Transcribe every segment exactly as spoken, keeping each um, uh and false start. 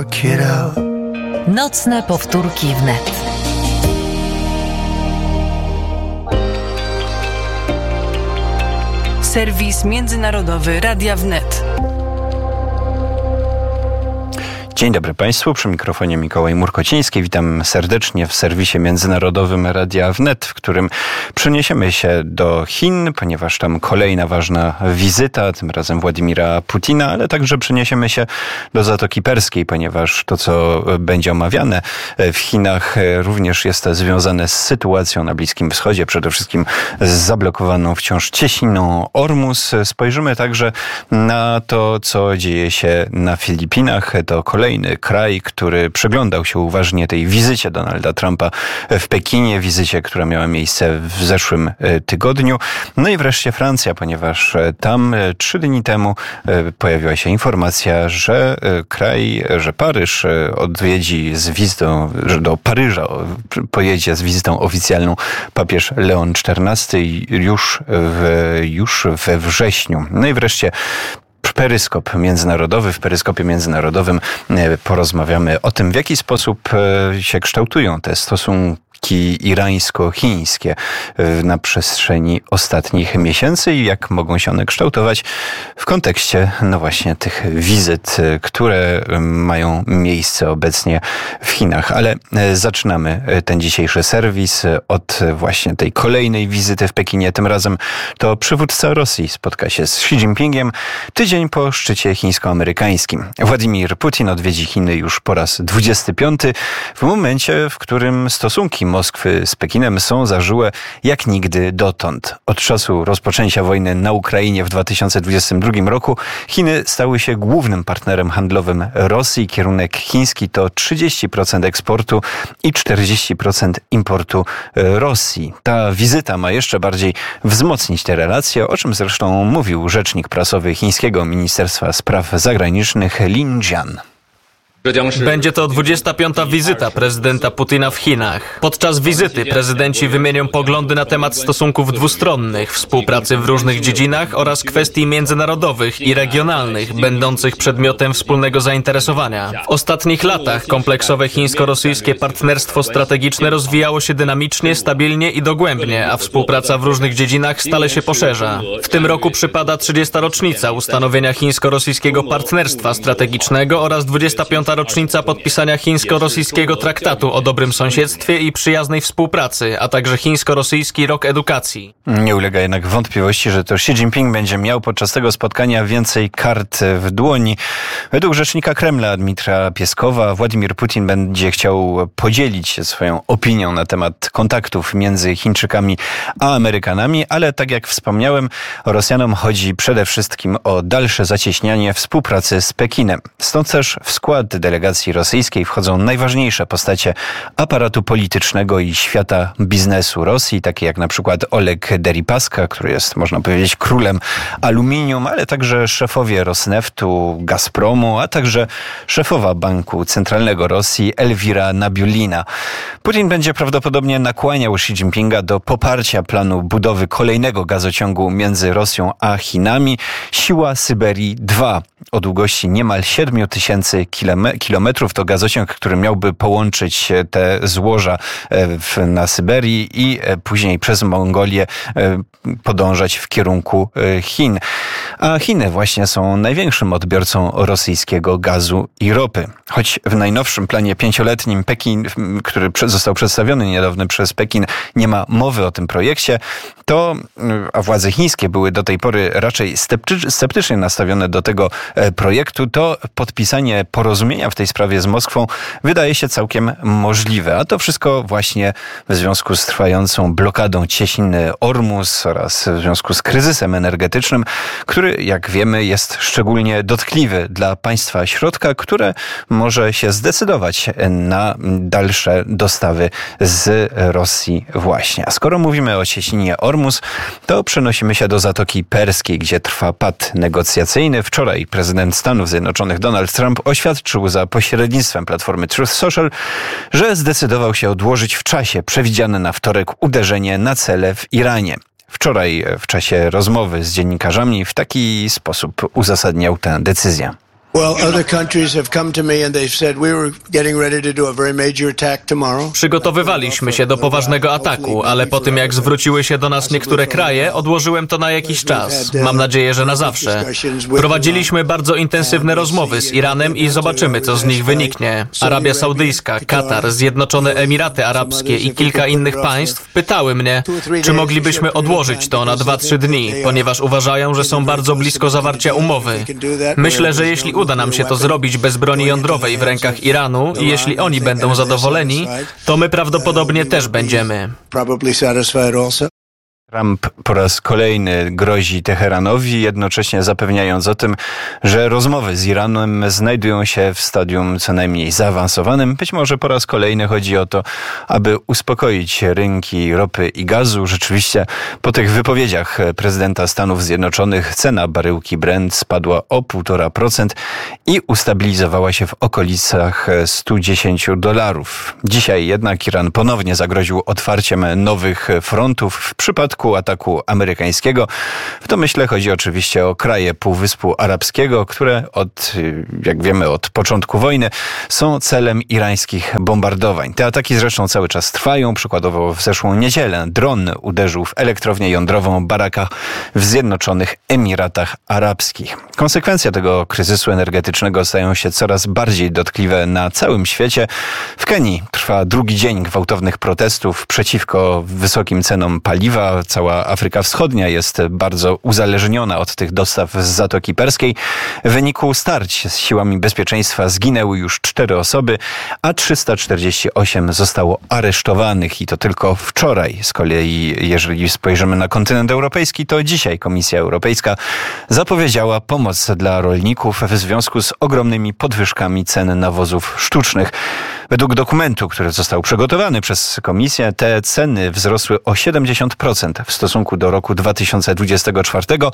work it out. Nocne powtórki wnet. Serwis międzynarodowy Radia Wnet. Dzień dobry Państwu, przy mikrofonie Mikołaj Murkociński. Witam serdecznie w serwisie międzynarodowym Radia Wnet, w którym przeniesiemy się do Chin, ponieważ tam kolejna ważna wizyta, tym razem Władimira Putina, ale także przeniesiemy się do Zatoki Perskiej, ponieważ to, co będzie omawiane w Chinach, również jest związane z sytuacją na Bliskim Wschodzie, przede wszystkim z zablokowaną wciąż cieśniną Ormus. Spojrzymy także na to, co dzieje się na Filipinach. To kolejny kraj, który przyglądał się uważnie tej wizycie Donalda Trumpa w Pekinie, wizycie, która miała miejsce w zeszłym tygodniu. No i wreszcie Francja, ponieważ tam trzy dni temu pojawiła się informacja, że kraj, że Paryż odwiedzi z wizytą, że do Paryża pojedzie z wizytą oficjalną papież Leon czternasty już, w, już we wrześniu. No i wreszcie Peryskop międzynarodowy. W Peryskopie międzynarodowym porozmawiamy o tym, w jaki sposób się kształtują te stosunki irańsko-chińskie na przestrzeni ostatnich miesięcy i jak mogą się one kształtować w kontekście, no właśnie, tych wizyt, które mają miejsce obecnie w Chinach. Ale zaczynamy ten dzisiejszy serwis od właśnie tej kolejnej wizyty w Pekinie. Tym razem to przywódca Rosji spotka się z Xi Jinpingiem tydzień po szczycie chińsko-amerykańskim. Władimir Putin odwiedzi Chiny już po raz dwudziesty piąty, w momencie, w którym stosunki Moskwy z Pekinem są zażyłe jak nigdy dotąd. Od czasu rozpoczęcia wojny na Ukrainie w dwa tysiące dwudziestym drugim roku Chiny stały się głównym partnerem handlowym Rosji. Kierunek chiński to trzydzieści procent eksportu i czterdzieści procent importu Rosji. Ta wizyta ma jeszcze bardziej wzmocnić te relacje, o czym zresztą mówił rzecznik prasowy chińskiego Ministerstwa Spraw Zagranicznych Lin Jian. Będzie to dwudziesta piąta wizyta prezydenta Putina w Chinach. Podczas wizyty prezydenci wymienią poglądy na temat stosunków dwustronnych, współpracy w różnych dziedzinach oraz kwestii międzynarodowych i regionalnych, będących przedmiotem wspólnego zainteresowania. W ostatnich latach kompleksowe chińsko-rosyjskie partnerstwo strategiczne rozwijało się dynamicznie, stabilnie i dogłębnie, a współpraca w różnych dziedzinach stale się poszerza. W tym roku przypada trzydziesta rocznica ustanowienia chińsko-rosyjskiego partnerstwa strategicznego oraz dwudziesta piąta rocznica podpisania chińsko-rosyjskiego traktatu o dobrym sąsiedztwie i przyjaznej współpracy, a także chińsko-rosyjski rok edukacji. Nie ulega jednak wątpliwości, że to Xi Jinping będzie miał podczas tego spotkania więcej kart w dłoni. Według rzecznika Kremla Dmitra Pieskowa Władimir Putin będzie chciał podzielić się swoją opinią na temat kontaktów między Chińczykami a Amerykanami, ale tak jak wspomniałem, Rosjanom chodzi przede wszystkim o dalsze zacieśnianie współpracy z Pekinem. Stąd też w skład delegacji rosyjskiej wchodzą najważniejsze postacie aparatu politycznego i świata biznesu Rosji, takie jak na przykład Oleg Deripaska, który jest, można powiedzieć, królem aluminium, ale także szefowie Rosneftu, Gazpromu, a także szefowa Banku Centralnego Rosji Elvira Nabiulina. Putin będzie prawdopodobnie nakłaniał Xi Jinpinga do poparcia planu budowy kolejnego gazociągu między Rosją a Chinami. Siła Syberii dwa o długości niemal siedmiu tysięcy kilometrów. To gazociąg, który miałby połączyć te złoża w, na Syberii i później przez Mongolię podążać w kierunku Chin. A Chiny właśnie są największym odbiorcą rosyjskiego gazu i ropy. Choć w najnowszym planie pięcioletnim Pekin, który został przedstawiony niedawno przez Pekin, nie ma mowy o tym projekcie, to, a władze chińskie były do tej pory raczej sceptycznie nastawione do tego projektu, to podpisanie porozumienia w tej sprawie z Moskwą wydaje się całkiem możliwe. A to wszystko właśnie w związku z trwającą blokadą cieśniny Ormus oraz w związku z kryzysem energetycznym, który, jak wiemy, jest szczególnie dotkliwy dla państwa środka, które może się zdecydować na dalsze dostawy z Rosji właśnie. A skoro mówimy o cieśninie Ormus, to przenosimy się do Zatoki Perskiej, gdzie trwa pad negocjacyjny. Wczoraj prezydent Stanów Zjednoczonych Donald Trump oświadczył za pośrednictwem platformy Truth Social, że zdecydował się odłożyć w czasie przewidziane na wtorek uderzenie na cele w Iranie. Wczoraj w czasie rozmowy z dziennikarzami w taki sposób uzasadniał tę decyzję. Przygotowywaliśmy się do poważnego ataku, ale po tym jak zwróciły się do nas niektóre kraje, odłożyłem to na jakiś czas. Mam nadzieję, że na zawsze. Prowadziliśmy bardzo intensywne rozmowy z Iranem i zobaczymy, co z nich wyniknie. Arabia Saudyjska, Katar, Zjednoczone Emiraty Arabskie i kilka innych państw pytały mnie, czy moglibyśmy odłożyć to na dwa trzy dni, ponieważ uważają, że są bardzo blisko zawarcia umowy. Myślę, że jeśli uda nam się to zrobić bez broni jądrowej w rękach Iranu i jeśli oni będą zadowoleni, to my prawdopodobnie też będziemy. Trump po raz kolejny grozi Teheranowi, jednocześnie zapewniając o tym, że rozmowy z Iranem znajdują się w stadium co najmniej zaawansowanym. Być może po raz kolejny chodzi o to, aby uspokoić rynki ropy i gazu. Rzeczywiście po tych wypowiedziach prezydenta Stanów Zjednoczonych cena baryłki Brent spadła o półtora procent i ustabilizowała się w okolicach stu dziesięciu dolarów. Dzisiaj jednak Iran ponownie zagroził otwarciem nowych frontów w przypadku ataku amerykańskiego. W domyśle chodzi oczywiście o kraje Półwyspu Arabskiego, które od, jak wiemy, od początku wojny są celem irańskich bombardowań. Te ataki zresztą cały czas trwają. Przykładowo w zeszłą niedzielę dron uderzył w elektrownię jądrową Baraka w Zjednoczonych Emiratach Arabskich. Konsekwencje tego kryzysu energetycznego stają się coraz bardziej dotkliwe na całym świecie. W Kenii trwa drugi dzień gwałtownych protestów przeciwko wysokim cenom paliwa. Cała Afryka Wschodnia jest bardzo uzależniona od tych dostaw z Zatoki Perskiej. W wyniku starć z siłami bezpieczeństwa zginęły już cztery osoby, a trzysta czterdzieści osiem zostało aresztowanych i to tylko wczoraj. Z kolei, jeżeli spojrzymy na kontynent europejski, to dzisiaj Komisja Europejska zapowiedziała pomoc dla rolników w związku z ogromnymi podwyżkami cen nawozów sztucznych. Według dokumentu, który został przygotowany przez Komisję, te ceny wzrosły o siedemdziesiąt procent w stosunku do roku dwa tysiące dwudziestego czwartego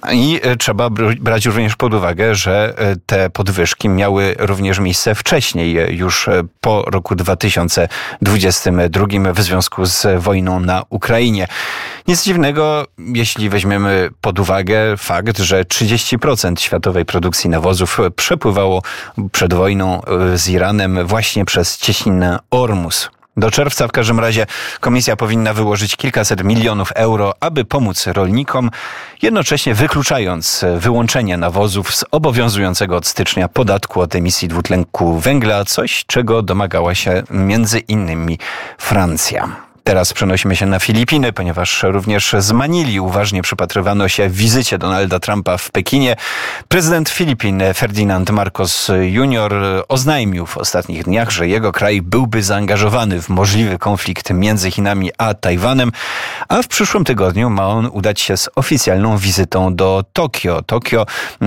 i trzeba brać również pod uwagę, że te podwyżki miały również miejsce wcześniej, już po roku dwa tysiące dwudziestym drugim w związku z wojną na Ukrainie. Nic dziwnego, jeśli weźmiemy pod uwagę fakt, że trzydzieści procent światowej produkcji nawozów przepływało przed wojną z Iranem właśnie przez cieśninę Ormus. Do czerwca w każdym razie Komisja powinna wyłożyć kilkaset milionów euro, aby pomóc rolnikom, jednocześnie wykluczając wyłączenie nawozów z obowiązującego od stycznia podatku od emisji dwutlenku węgla, coś czego domagała się między innymi Francja. Teraz przenosimy się na Filipiny, ponieważ również z Manili uważnie przypatrywano się wizycie Donalda Trumpa w Pekinie. Prezydent Filipin Ferdinand Marcos junior oznajmił w ostatnich dniach, że jego kraj byłby zaangażowany w możliwy konflikt między Chinami a Tajwanem, a w przyszłym tygodniu ma on udać się z oficjalną wizytą do Tokio. Tokio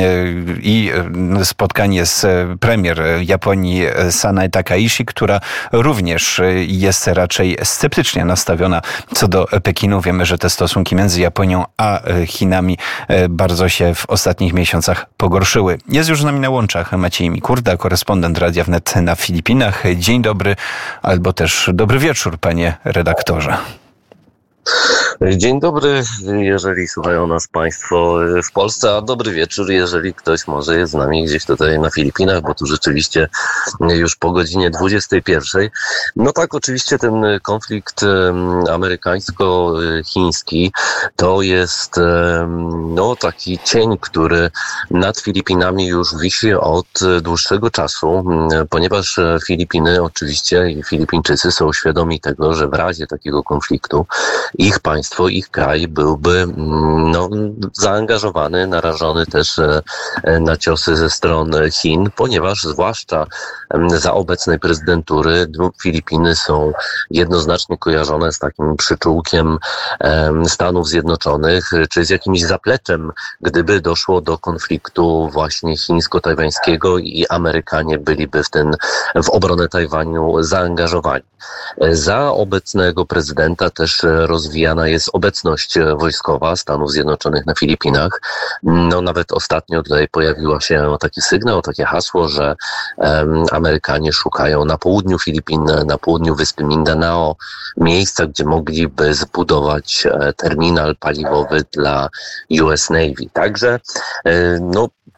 i spotkanie z premier Japonii Sanae Takaishi, która również jest raczej sceptycznie nastawiona co do Pekinu. Wiemy, że te stosunki między Japonią a Chinami bardzo się w ostatnich miesiącach pogorszyły. Jest już z nami na łączach Maciej Mikurda, korespondent Radia Wnet na Filipinach. Dzień dobry, albo też dobry wieczór, panie redaktorze. Dzień dobry, jeżeli słuchają nas Państwo w Polsce, a dobry wieczór, jeżeli ktoś może jest z nami gdzieś tutaj na Filipinach, bo tu rzeczywiście już po godzinie dwudziestej pierwszej. No tak, oczywiście ten konflikt amerykańsko-chiński to jest no taki cień, który nad Filipinami już wisi od dłuższego czasu, ponieważ Filipiny oczywiście i Filipińczycy są świadomi tego, że w razie takiego konfliktu ich państwo, ich kraj byłby no, zaangażowany, narażony też na ciosy ze strony Chin, ponieważ zwłaszcza za obecnej prezydentury Filipiny są jednoznacznie kojarzone z takim przyczółkiem Stanów Zjednoczonych, czy z jakimś zapleczem, gdyby doszło do konfliktu właśnie chińsko-tajwańskiego i Amerykanie byliby w ten, w obronę Tajwanu zaangażowani. Za obecnego prezydenta też rozwijana jest obecność wojskowa Stanów Zjednoczonych na Filipinach. No nawet ostatnio tutaj pojawiło się taki sygnał, takie hasło, że um, Amerykanie szukają na południu Filipin, na południu wyspy Mindanao miejsca, gdzie mogliby zbudować terminal paliwowy dla U S Navy. Także no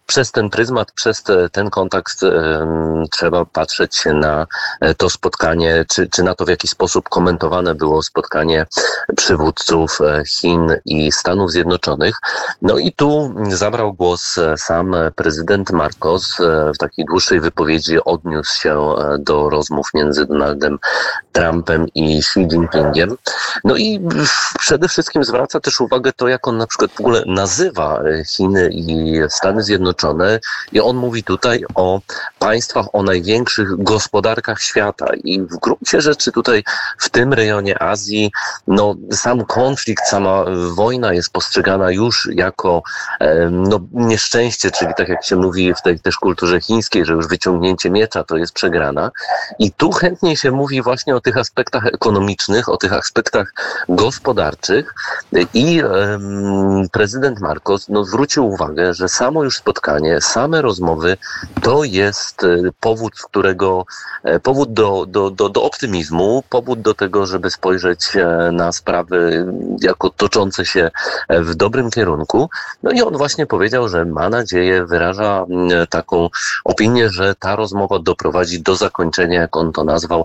przez ten pryzmat, przez te, ten kontekst um, trzeba patrzeć na to spotkanie, czy, czy na to, w jaki sposób komentowane było spotkanie przywódców Chin i Stanów Zjednoczonych. No i tu zabrał głos sam prezydent Marcos. W takiej dłuższej wypowiedzi odniósł się do rozmów między Donaldem Trumpem i Xi Jinpingiem. No i przede wszystkim zwraca też uwagę to, jak on na przykład w ogóle nazywa Chiny i Stany Zjednoczone. I on mówi tutaj o państwach, o największych gospodarkach świata. I w gruncie rzeczy tutaj w tym rejonie Azji, no sam konflikt, sama wojna jest postrzegana już jako no, nieszczęście, czyli tak jak się mówi w tej też kulturze chińskiej, że już wyciągnięcie miecza to jest przegrana. I tu chętnie się mówi właśnie o tych aspektach ekonomicznych, o tych aspektach gospodarczych i um, prezydent Marcos no, zwrócił uwagę, że samo już spotkanie, same rozmowy to jest powód, z którego powód do, do, do, do optymizmu, powód do tego, żeby spojrzeć na sprawy jako toczące się w dobrym kierunku. No i on właśnie powiedział, że ma nadzieję, wyraża taką opinię, że ta rozmowa doprowadzi do zakończenia, jak on to nazwał,